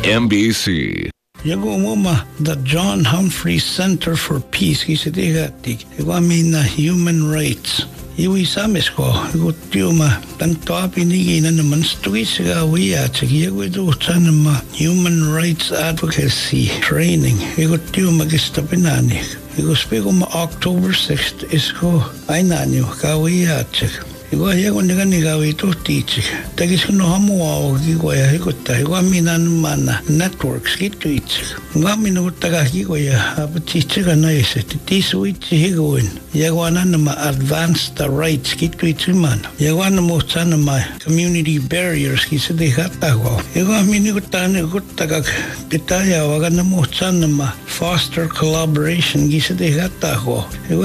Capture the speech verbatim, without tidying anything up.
M B C. Yago moma the John Humphrey Center for Peace kisitigatik. Yago amina human rights. Iwi samis ko, yago tiuma tang topi nigi na naman stui siga wiya chigi yago ito ma human rights advocacy training. Yago tiuma gistapinani. Yago spego ma October sixth isko ay nanyo kawiya chig. Igual ya con nega nega ito teach. Tagis ko no hamu ao gigo ya hikota. Igual minan mana networks gitu ich. Igual minu taga gigo ya apa teach ka na ese. Tisu ich higoin. Ya wana nama advance the rights gitu ich man. Ya wana mo sana ma community barriers kisa de hata ko. Igual minu tane ko taga kita ya waga na mo sana ma foster collaboration kisa de hata ko.